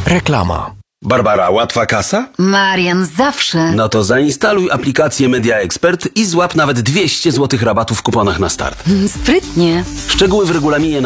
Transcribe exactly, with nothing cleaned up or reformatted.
Reklama. Barbara, łatwa kasa? Marian, zawsze. No to zainstaluj aplikację Media Expert i złap nawet dwieście złotych rabatu w kuponach na start. Sprytnie. Szczegóły w regulaminie na